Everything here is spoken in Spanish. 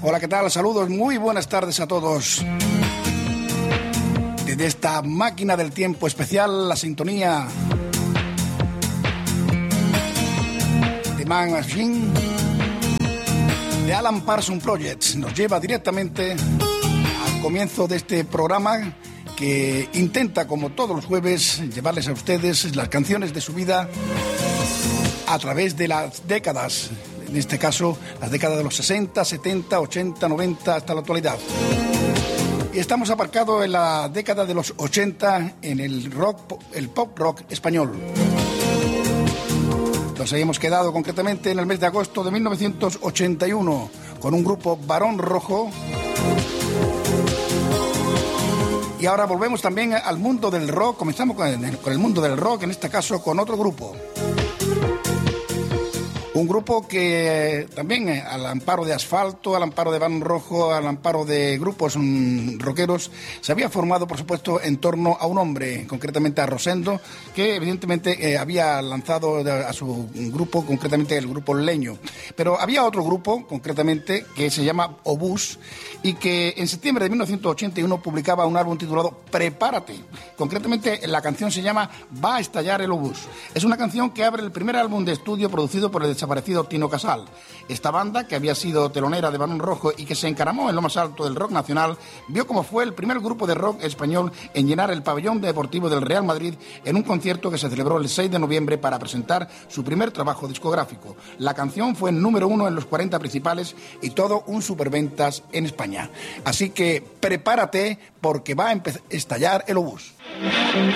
Hola, ¿qué tal? Saludos, muy buenas tardes a todos. Desde esta máquina del tiempo especial, la sintonía de Man Machine de Alan Parsons Project nos lleva directamente al comienzo de este programa que intenta, como todos los jueves, llevarles a ustedes las canciones de su vida a través de las décadas. En este caso, las décadas de los 60, 70, 80, 90 hasta la actualidad. Y estamos aparcados en la década de los 80 en el pop rock español. Nos habíamos quedado concretamente en el mes de agosto de 1981 con un grupo Barón Rojo. Y ahora volvemos también al mundo del rock. Comenzamos con el mundo del rock, en este caso con otro grupo. Un grupo que también, al amparo de Asfalto, al amparo de Barón Rojo, al amparo de grupos rockeros, se había formado, por supuesto, en torno a un hombre, concretamente a Rosendo, que evidentemente había lanzado a su grupo, concretamente el grupo Leño. Pero había otro grupo, concretamente, que se llama Obús, y que en septiembre de 1981 publicaba un álbum titulado Prepárate. Concretamente, la canción se llama Va a estallar el Obús. Es una canción que abre el primer álbum de estudio producido por el desaparecido Tino Casal. Esta banda, que había sido telonera de Barón Rojo y que se encaramó en lo más alto del rock nacional, vio como fue el primer grupo de rock español en llenar el pabellón deportivo del Real Madrid en un concierto que se celebró el 6 de noviembre para presentar su primer trabajo discográfico. La canción fue número 1 en los 40 principales y todo un superventas en España. Así que prepárate porque va a estallar el obús.